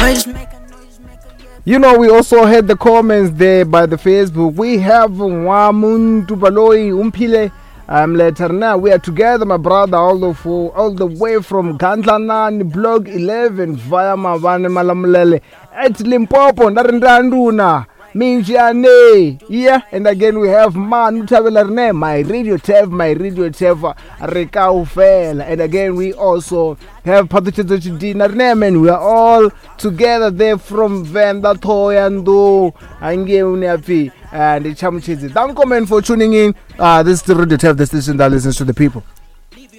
You know, we also had the comments there by the Facebook. We have Wamuntu Baloi Umpile. Later now we are together, my brother, all the way from Gandlanan, Blog 11 via Mavane Malamulele at Limpopo, Narindanduna. Minjane, yeah, and again we have Man Tavelarne, my radio Tev, Rekau Fel, and again we also have Patuchid Dinarnem, and we are all together there from Venda Toyando, Ange and the Chamchizi. Thank you for tuning in. This is the radio Tev, the station that listens to the people.